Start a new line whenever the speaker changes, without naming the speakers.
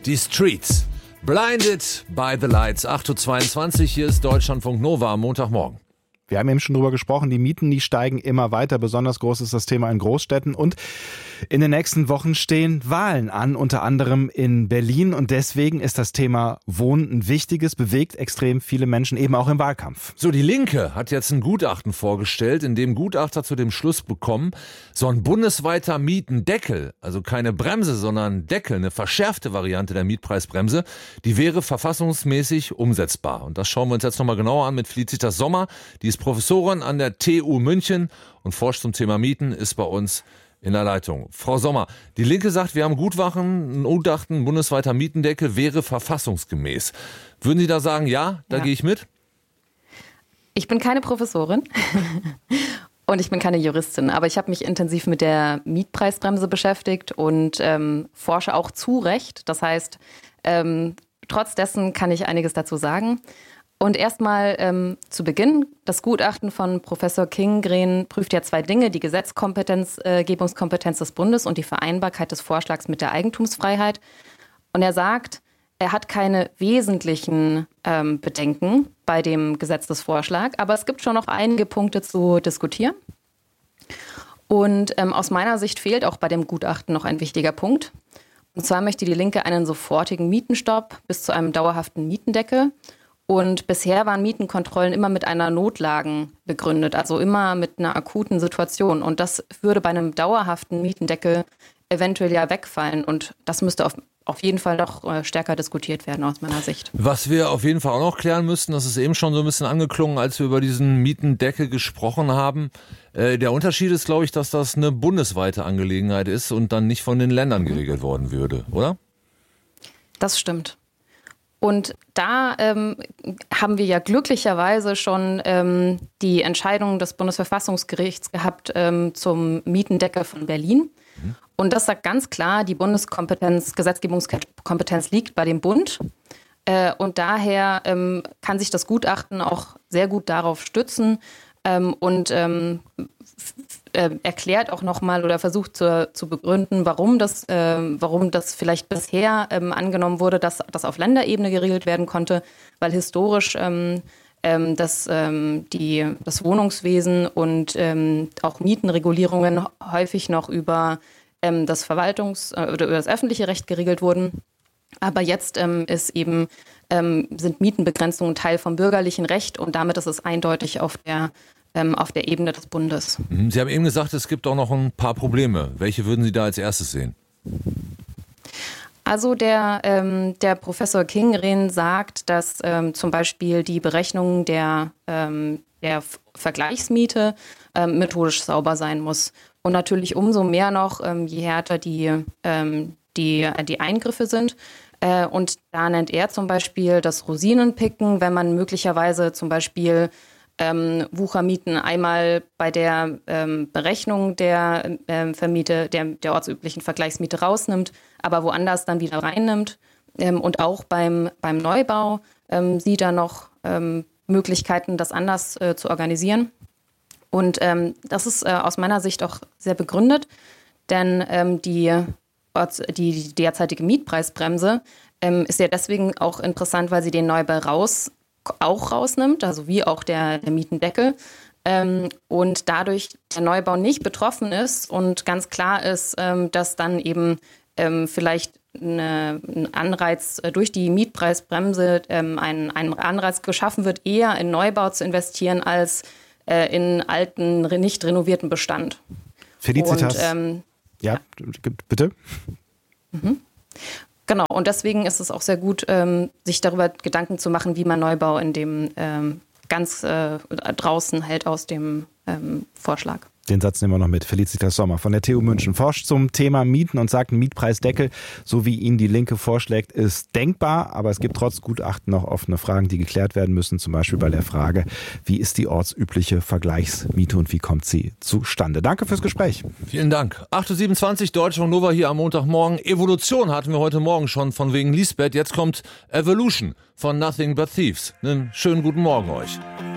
Die Streets. Blinded by the Lights. 8.22 Uhr, hier ist Deutschlandfunk Nova am Montagmorgen.
Wir haben eben schon drüber gesprochen, die Mieten, die steigen immer weiter. Besonders groß ist das Thema in Großstädten. Und in den nächsten Wochen stehen Wahlen an, unter anderem in Berlin. Und deswegen ist das Thema Wohnen ein wichtiges, bewegt extrem viele Menschen, eben auch im Wahlkampf.
So, die Linke hat jetzt ein Gutachten vorgestellt, in dem Gutachter zu dem Schluss bekommen, so ein bundesweiter Mietendeckel, also keine Bremse, sondern Deckel, eine verschärfte Variante der Mietpreisbremse, die wäre verfassungsmäßig umsetzbar. Und das schauen wir uns jetzt nochmal genauer an mit Felicitas Sommer. Die ist Professorin an der TU München und forscht zum Thema Mieten, ist bei uns in der Leitung. Frau Sommer, die Linke sagt, wir haben ein Gutachten, bundesweiter Mietendeckel wäre verfassungsgemäß. Würden Sie da sagen, ja, da gehe ich mit?
Ich bin keine Professorin und ich bin keine Juristin, aber ich habe mich intensiv mit der Mietpreisbremse beschäftigt und forsche auch zu Recht. Das heißt, trotz dessen kann ich einiges dazu sagen. Und erstmal zu Beginn, das Gutachten von Professor Kingren prüft ja zwei Dinge, die Gesetzgebungskompetenz des Bundes und die Vereinbarkeit des Vorschlags mit der Eigentumsfreiheit. Und er sagt, er hat keine wesentlichen Bedenken bei dem Gesetzesvorschlag, aber es gibt schon noch einige Punkte zu diskutieren. Und aus meiner Sicht fehlt auch bei dem Gutachten noch ein wichtiger Punkt. Und zwar möchte die Linke einen sofortigen Mietenstopp bis zu einem dauerhaften Mietendeckel. Und bisher waren Mietenkontrollen immer mit einer Notlagen begründet, also immer mit einer akuten Situation. Und das würde bei einem dauerhaften Mietendeckel eventuell ja wegfallen. Und das müsste auf jeden Fall noch stärker diskutiert werden aus meiner Sicht.
Was wir auf jeden Fall auch noch klären müssten, das ist eben schon so ein bisschen angeklungen, als wir über diesen Mietendeckel gesprochen haben. Der Unterschied ist, glaube ich, dass das eine bundesweite Angelegenheit ist und dann nicht von den Ländern geregelt worden würde, oder?
Das stimmt. Und da haben wir ja glücklicherweise schon die Entscheidung des Bundesverfassungsgerichts gehabt zum Mietendeckel von Berlin. Und das sagt ganz klar, die Gesetzgebungskompetenz liegt bei dem Bund. Und daher kann sich das Gutachten auch sehr gut darauf stützen und erklärt auch nochmal oder versucht zu begründen, warum das vielleicht bisher angenommen wurde, dass das auf Länderebene geregelt werden konnte, weil historisch das Wohnungswesen und auch Mietenregulierungen häufig noch über das oder über das öffentliche Recht geregelt wurden. Aber jetzt sind Mietenbegrenzungen Teil vom bürgerlichen Recht und damit ist es eindeutig auf der Ebene des Bundes.
Sie haben eben gesagt, es gibt auch noch ein paar Probleme. Welche würden Sie da als erstes sehen?
Also der Professor Kingren sagt, dass zum Beispiel die Berechnung der Vergleichsmiete methodisch sauber sein muss. Und natürlich umso mehr noch, je härter die Eingriffe sind. Und da nennt er zum Beispiel das Rosinenpicken, wenn man möglicherweise zum Beispiel Wuchermieten einmal bei der Berechnung der Vermiete, der ortsüblichen Vergleichsmiete rausnimmt, aber woanders dann wieder reinnimmt. Und auch beim Neubau sieht er noch Möglichkeiten, das anders zu organisieren. Und das ist aus meiner Sicht auch sehr begründet, denn die derzeitige Mietpreisbremse ist ja deswegen auch interessant, weil sie den Neubau rausnimmt, also wie auch der Mietendeckel. Und dadurch der Neubau nicht betroffen ist und ganz klar ist, dass dann eben vielleicht ein Anreiz durch die Mietpreisbremse, ein Anreiz geschaffen wird, eher in Neubau zu investieren als in alten, nicht renovierten Bestand.
Felicitas. Ja, bitte.
Genau, und deswegen ist es auch sehr gut, sich darüber Gedanken zu machen, wie man Neubau in dem ganz draußen hält aus dem Vorschlag.
Den Satz nehmen wir noch mit. Felicitas Sommer von der TU München forscht zum Thema Mieten und sagt, ein Mietpreisdeckel, so wie ihn die Linke vorschlägt, ist denkbar. Aber es gibt trotz Gutachten noch offene Fragen, die geklärt werden müssen. Zum Beispiel bei der Frage, wie ist die ortsübliche Vergleichsmiete und wie kommt sie zustande? Danke fürs Gespräch.
Vielen Dank. 8.27 Uhr, Deutschlandfunk Nova hier am Montagmorgen. Evolution hatten wir heute Morgen schon von wegen Lisbeth. Jetzt kommt Evolution von Nothing But Thieves. Einen schönen guten Morgen euch.